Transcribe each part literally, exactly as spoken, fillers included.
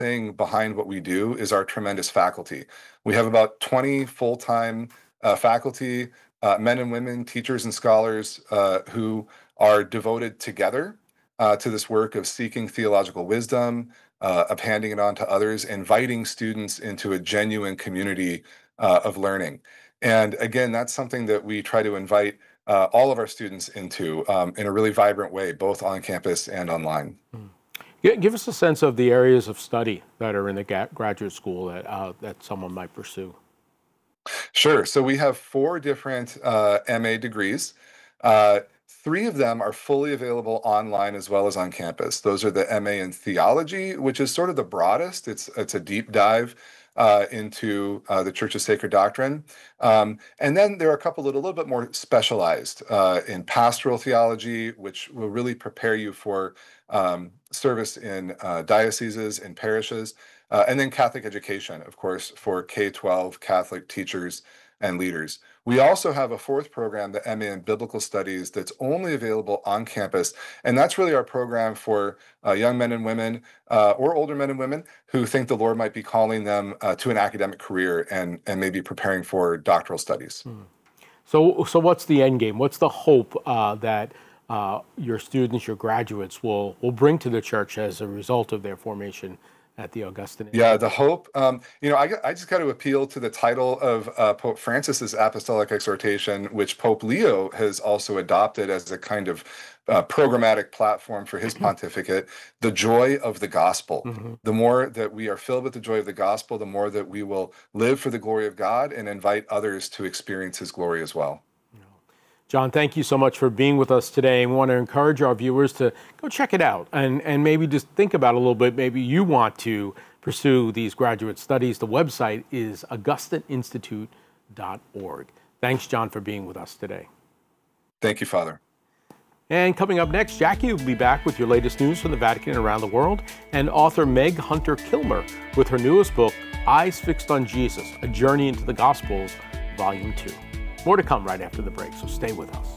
thing behind what we do is our tremendous faculty. We have about twenty full-time uh, faculty, uh, men and women, teachers and scholars uh, who are devoted together uh, to this work of seeking theological wisdom, uh, of handing it on to others, inviting students into a genuine community uh, of learning. And again, that's something that we try to invite uh, all of our students into um, in a really vibrant way, both on campus and online. Mm. Give us a sense of the areas of study that are in the graduate school that, uh, that someone might pursue. Sure. So we have four different uh, M A degrees. Uh, three of them are fully available online as well as on campus. Those are the M A in Theology, which is sort of the broadest. It's, it's a deep dive uh, into uh, the Church's sacred doctrine. Um, and then there are a couple that are a little bit more specialized uh, in pastoral theology, which will really prepare you for um, service in uh, dioceses and parishes. Uh, and then Catholic education, of course, for K twelve Catholic teachers and leaders. We also have a fourth program, the M A in Biblical Studies, that's only available on campus. And that's really our program for uh, young men and women uh, or older men and women who think the Lord might be calling them uh, to an academic career and, and maybe preparing for doctoral studies. Hmm. So, so what's the end game? What's the hope uh, that uh, your students, your graduates will, will bring to the church as a result of their formation at the Augustine? Yeah, the hope, um, you know, I, I just got to appeal to the title of uh, Pope Francis's Apostolic Exhortation, which Pope Leo has also adopted as a kind of uh, programmatic platform for his pontificate, the joy of the gospel. Mm-hmm. The more that we are filled with the joy of the gospel, the more that we will live for the glory of God and invite others to experience his glory as well. John, thank you so much for being with us today. We want to encourage our viewers to go check it out and, and maybe just think about it a little bit. Maybe you want to pursue these graduate studies. The website is augustine institute dot org. Thanks, John, for being with us today. Thank you, Father. And coming up next, Jackie will be back with your latest news from the Vatican and around the world, and author Meg Hunter Kilmer with her newest book, Eyes Fixed on Jesus, A Journey into the Gospels, Volume two. More to come right after the break, so stay with us.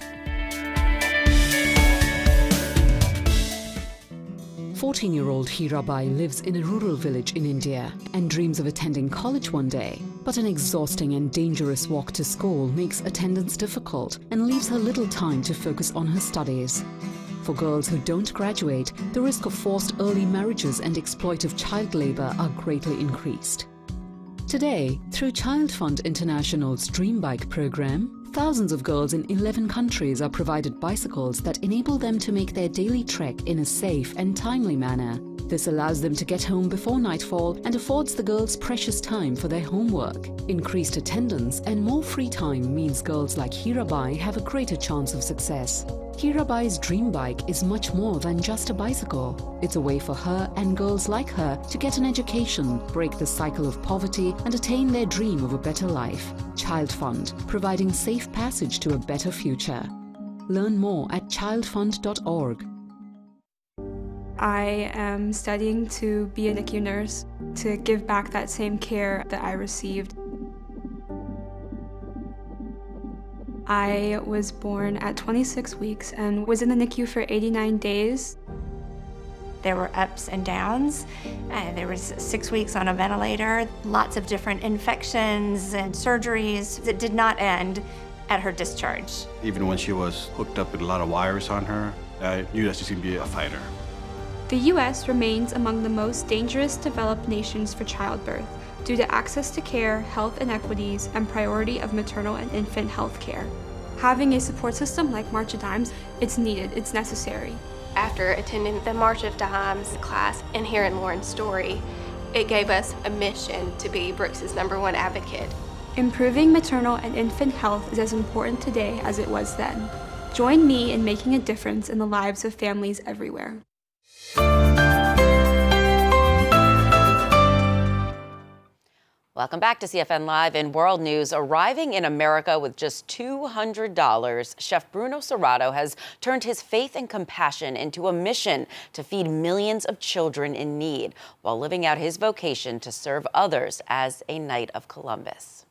fourteen-year-old Hirabai lives in a rural village in India and dreams of attending college one day. But an exhausting and dangerous walk to school makes attendance difficult and leaves her little time to focus on her studies. For girls who don't graduate, the risk of forced early marriages and exploitive child labor are greatly increased. Today, through Child Fund International's Dream Bike program, thousands of girls in eleven countries are provided bicycles that enable them to make their daily trek in a safe and timely manner. This allows them to get home before nightfall and affords the girls precious time for their homework. Increased attendance and more free time means girls like Hirabai have a greater chance of success. Hirabai's Dream Bike is much more than just a bicycle. It's a way for her and girls like her to get an education, break the cycle of poverty, and attain their dream of a better life. Child Fund, providing safe passage to a better future. Learn more at child fund dot org. I am studying to be a N I C U nurse, to give back that same care that I received. I was born at twenty-six weeks and was in the N I C U for eighty-nine days. There were ups and downs. Uh, there was six weeks on a ventilator, lots of different infections and surgeries that did not end at her discharge. Even when she was hooked up with a lot of wires on her, I knew that she was going to be a fighter. The U S remains among the most dangerous developed nations for childbirth due to access to care, health inequities, and priority of maternal and infant health care. Having a support system like March of Dimes, it's needed, it's necessary. After attending the March of Dimes class and hearing Lauren's story, it gave us a mission to be Brooks's number one advocate. Improving maternal and infant health is as important today as it was then. Join me in making a difference in the lives of families everywhere. Welcome back to C F N Live in World News. Arriving in America with just two hundred dollars, Chef Bruno Serrato has turned his faith and compassion into a mission to feed millions of children in need while living out his vocation to serve others as a Knight of Columbus.